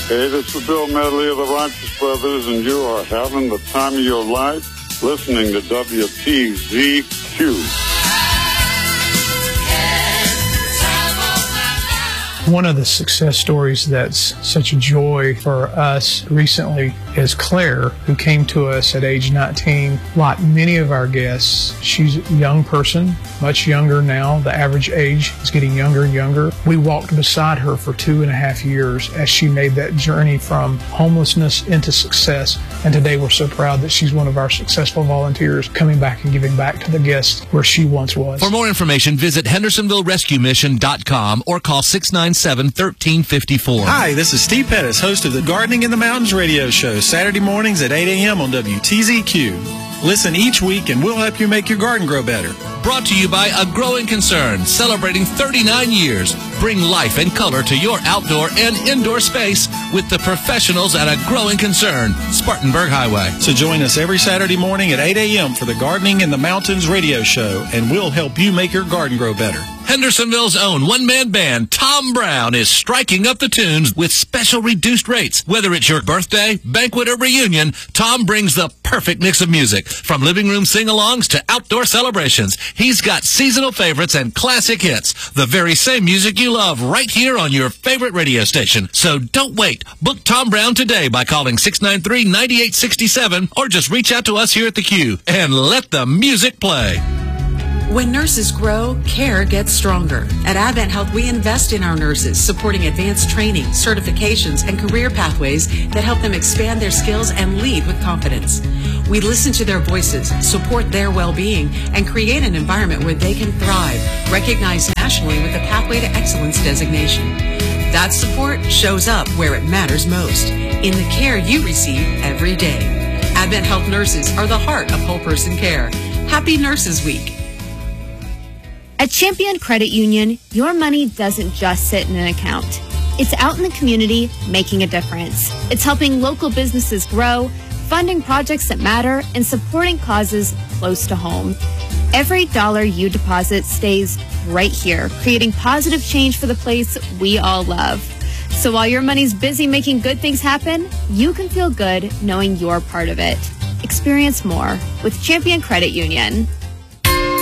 Hey, this is Bill Medley of the Righteous Brothers, and you are having the time of your life listening to WTZQ. One of the success stories that's such a joy for us recently is Claire, who came to us at age 19. Like many of our guests, she's a young person, much younger now. The average age is getting younger and younger. We walked beside her for 2.5 years as she made that journey from homelessness into success. And today we're so proud that she's one of our successful volunteers coming back and giving back to the guests where she once was. For more information, visit HendersonvilleRescueMission.com or call 697-1354. Hi, this is Steve Pettis, host of the Gardening in the Mountains radio show, Saturday mornings at 8 a.m. on WTZQ. Listen each week and we'll help you make your garden grow better. Brought to you by A Growing Concern, celebrating 39 years. Bring life and color to your outdoor and indoor space with the professionals at A Growing Concern, Spartanburg Highway. So join us every Saturday morning at 8 a.m. for the Gardening in the Mountains radio show, and we'll help you make your garden grow better. Hendersonville's own one-man band, Tom Brown, is striking up the tunes with special reduced rates. Whether it's your birthday, banquet, or reunion, Tom brings the perfect mix of music. From living room sing-alongs to outdoor celebrations, he's got seasonal favorites and classic hits. The very same music you love right here on your favorite radio station. So don't wait. Book Tom Brown today by calling 693-9867 or just reach out to us here at the Q and let the music play. When nurses grow, care gets stronger. At Advent Health, we invest in our nurses, supporting advanced training, certifications, and career pathways that help them expand their skills and lead with confidence. We listen to their voices, support their well-being, and create an environment where they can thrive, recognized nationally with the Pathway to Excellence designation. That support shows up where it matters most, in the care you receive every day. Advent Health nurses are the heart of whole person care. Happy Nurses Week. At Champion Credit Union, your money doesn't just sit in an account. It's out in the community making a difference. It's helping local businesses grow, funding projects that matter, and supporting causes close to home. Every dollar you deposit stays right here, creating positive change for the place we all love. So while your money's busy making good things happen, you can feel good knowing you're part of it. Experience more with Champion Credit Union.